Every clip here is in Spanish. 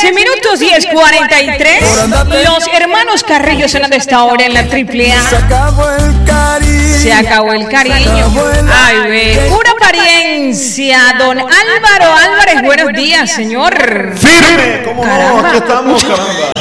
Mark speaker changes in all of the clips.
Speaker 1: 13 minutos 10:43. Los hermanos Carrillo sonando esta hora en la AAA.
Speaker 2: Se acabó el cariño.
Speaker 1: Se acabó el cariño. Ay, ve, pura apariencia. Don Álvaro Álvarez, buenos días, señor.
Speaker 3: ¡Firme! ¿Cómo
Speaker 1: Caramba.
Speaker 3: no? Aquí estamos, caramba.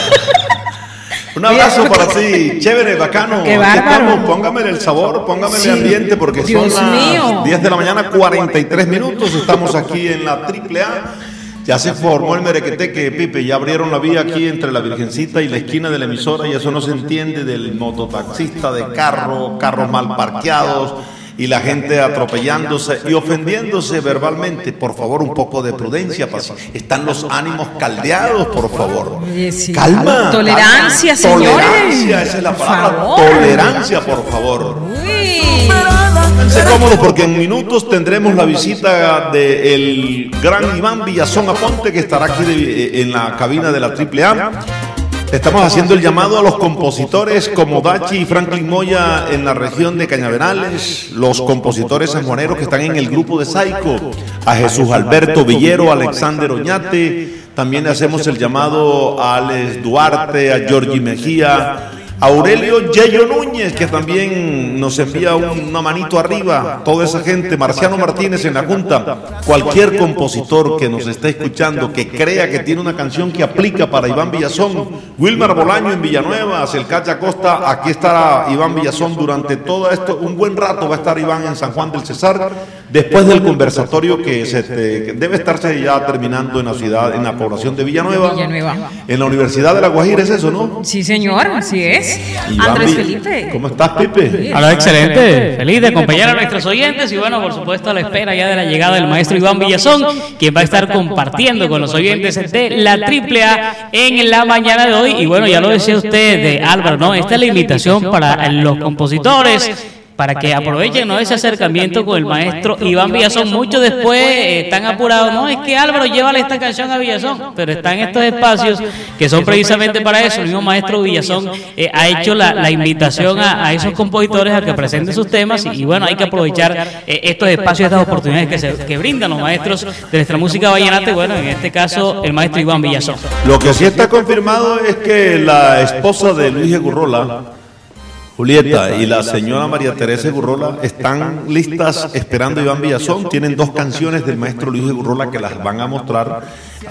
Speaker 3: Un abrazo para ti, chévere, bacano.
Speaker 1: Qué
Speaker 3: Aquí
Speaker 1: bárbaro.
Speaker 3: estamos, póngamele el sabor, póngamele
Speaker 1: Sí.
Speaker 3: el ambiente, porque
Speaker 1: Dios
Speaker 3: son
Speaker 1: mío.
Speaker 3: las 10 de la mañana, 43 minutos. Estamos aquí en la AAA. Ya se formó el merequeteque, Pipe. Ya abrieron la vía aquí entre la Virgencita y la esquina de la emisora, y eso no se entiende del mototaxista, de carros mal parqueados, y la gente atropellándose y ofendiéndose verbalmente. Por favor, un poco de prudencia. Están los ánimos caldeados, por favor.
Speaker 1: Oye, sí.
Speaker 3: Calma.
Speaker 1: Tolerancia,
Speaker 3: calma.
Speaker 1: señores.
Speaker 3: Tolerancia, esa es la
Speaker 1: Por
Speaker 3: palabra.
Speaker 1: favor.
Speaker 3: Tolerancia, por favor.
Speaker 1: Uy.
Speaker 3: Pónganse cómodos porque en minutos tendremos la visita del gran Iván Villazón Aponte, que estará aquí en la cabina de la AAA. Estamos haciendo el llamado a los compositores como Dachi y Franklin Moya en la región de Cañaverales, los compositores sanjuaneros que están en el grupo de Saico, a Jesús Alberto Villero, a Alexander Oñate. También le hacemos el llamado a Alex Duarte, a Georgie Mejía, a Aurelio Yeyo Núñez, que también nos envía una manito arriba. Toda esa gente, Marciano Martínez en la Junta. Cualquier compositor que nos esté escuchando, que crea que tiene una canción que aplica para Iván Villazón, Wilmar Bolaño en Villanueva, Celcacha Costa, aquí estará Iván Villazón durante todo esto. Un buen rato va a estar Iván en San Juan del Cesar, después del conversatorio que debe estarse ya terminando en la ciudad, en la población de Villanueva. En la Universidad de La Guajira, ¿es eso, no?
Speaker 1: Sí, señor, así es.
Speaker 3: Iván
Speaker 1: Andrés Felipe.
Speaker 3: ¿Cómo estás, Pipe?
Speaker 4: Hola, excelente. Feliz de acompañar a nuestros oyentes y bueno, por supuesto a la espera ya de la llegada del maestro Iván Villazón, quien va a estar compartiendo con los oyentes de la AAA en la mañana de hoy. Y bueno, ya lo decía usted, de Álvaro, ¿no? Esta es la invitación para los compositores, para que aprovechen, ¿no?, ese acercamiento con el maestro Iván Villazón. Muchos después están apurados, no, es que Álvaro, llévale esta canción a Villazón, pero están estos espacios que son precisamente para eso. El mismo maestro Villazón ha hecho la invitación a esos compositores a que presenten sus temas y bueno, hay que aprovechar estos espacios, estas oportunidades que brindan los maestros de nuestra música vallenata, y bueno, en este caso el maestro Iván Villazón.
Speaker 3: Lo que sí está confirmado es que la esposa de Luis Gurrola, Julieta, y la señora María Teresa Gurrola están listas esperando a Iván Villazón. Tienen dos canciones del maestro Luis Gurrola que las van a mostrar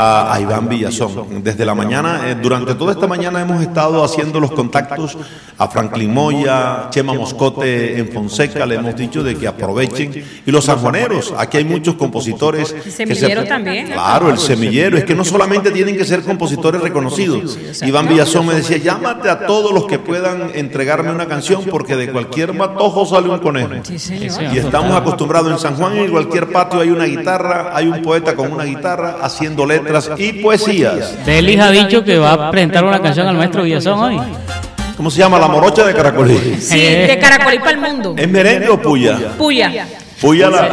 Speaker 3: a Iván Villazón. Desde la mañana, durante toda esta mañana hemos estado haciendo los contactos a Franklin Moya, Chema Moscote en Fonseca, le hemos dicho de que aprovechen. Y los sanjuaneros, aquí hay muchos compositores.
Speaker 1: El semillero también.
Speaker 3: Claro, el semillero, es que no solamente tienen que ser compositores reconocidos. Iván Villazón me decía, llámate a todos los que puedan entregarme una canción, porque de cualquier matojo sale un conejo.
Speaker 1: Sí, señor.
Speaker 3: Y estamos acostumbrados en San Juan, en cualquier patio hay una guitarra, hay un poeta con una guitarra haciendo letras y poesías.
Speaker 4: Delis ha dicho que va a presentar una canción al maestro Villazón hoy.
Speaker 3: ¿Cómo se llama? La morocha de Caracolí.
Speaker 1: Sí, de Caracolí para el mundo.
Speaker 3: ¿Es merengue o puya?
Speaker 1: Puya.
Speaker 3: Puya la...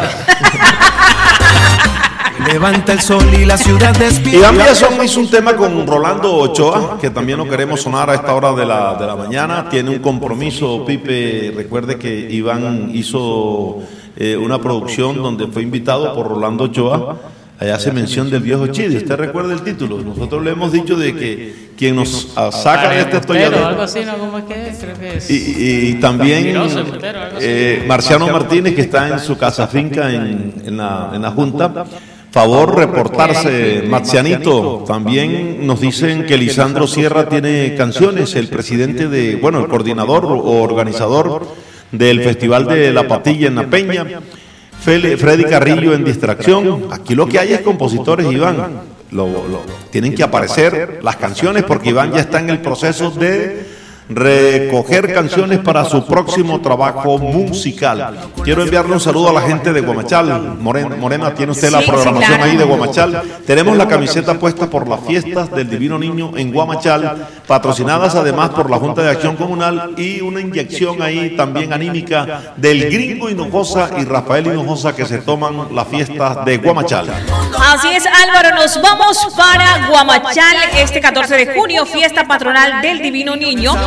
Speaker 2: Levanta el sol y la ciudad despierta.
Speaker 3: Iván Villazón hizo un tema con Rolando Ochoa, que también lo queremos sonar a esta hora de la mañana. Tiene un compromiso, Pipe. Recuerde que Iván hizo una producción donde fue invitado por Rolando Ochoa. Allá hace mención del viejo Chidi. ¿Usted recuerda el título? Nosotros le hemos dicho de que quien nos saca de este atolladero.
Speaker 4: Algo así, ¿no? ¿Cómo es que es? Creo que es.
Speaker 3: Y también Marciano Martínez, que está en su casa finca en la Junta. Favor reportarse, Marcianito. También nos dicen que Lisandro Sierra tiene canciones, el presidente el coordinador o organizador del Festival de la Patilla en La Peña. Freddy Carrillo en Distracción. Aquí lo que hay es compositores, Iván. Tienen que aparecer las canciones porque Iván ya está en el proceso de recoger canciones para su próximo trabajo musical. Quiero enviarle un saludo a la gente de Guamachal. Morena, tiene usted la programación ahí de Guamachal. Tenemos la camiseta puesta por las fiestas del Divino Niño en Guamachal, patrocinadas además por la Junta de Acción Comunal, y una inyección ahí también anímica del Gringo Hinojosa y Rafael Hinojosa, que se toman las fiestas de Guamachal.
Speaker 1: Así es, Álvaro, nos vamos para Guamachal este 14 de junio, fiesta patronal del Divino Niño.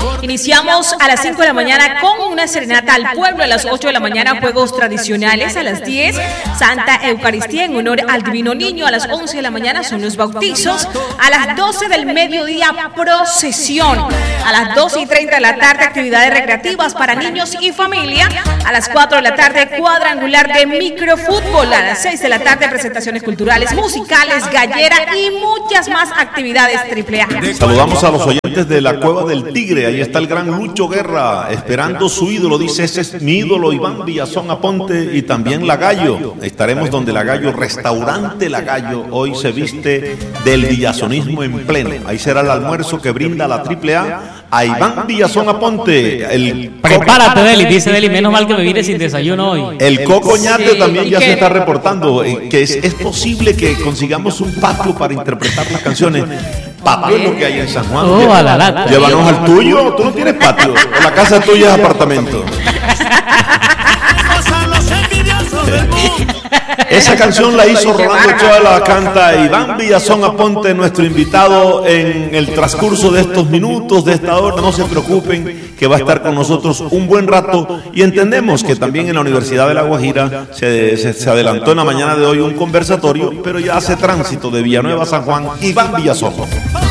Speaker 1: Iniciamos a las 5 de la mañana con una serenata al pueblo. A las 8 de la mañana, juegos tradicionales. A las 10, Santa Eucaristía en honor al Divino Niño. A las 11 de la mañana son los bautizos. A las 12 del mediodía, procesión. A las 2:30 de la tarde, actividades recreativas para niños y familia. A las 4 de la tarde, cuadrangular de microfútbol. A las 6 de la tarde, presentaciones culturales, musicales, gallera y muchas más actividades AAA.
Speaker 3: Saludamos a los oyentes de la Cueva del Tigre. Ahí está el gran Lucho Guerra, esperando su ídolo. Dice, ese es mi ídolo, Iván Villazón Aponte. Y también La Gallo. Estaremos donde La Gallo, restaurante La Gallo. Hoy se viste del villazonismo en pleno. Ahí será el almuerzo que brinda la AAA a Iván Villazón Aponte.
Speaker 4: Prepárate, Deli, dice Deli, menos mal que me vine sin desayuno hoy.
Speaker 3: El Cocoñate también ya se está reportando, que es posible que consigamos un patio para interpretar las canciones. Patio es lo que hay en San Juan. Llévanos al tuyo. Tú no tienes patio. La casa tuya es apartamento. Esa canción la hizo Rolando Ochoa, la canta Iván Villazón Aponte, nuestro invitado en el transcurso de estos minutos, de esta hora. No se preocupen, que va a estar con nosotros un buen rato. Y entendemos que también en la Universidad de La Guajira se adelantó en la mañana de hoy un conversatorio, pero ya hace tránsito de Villanueva a San Juan, Iván Villazón.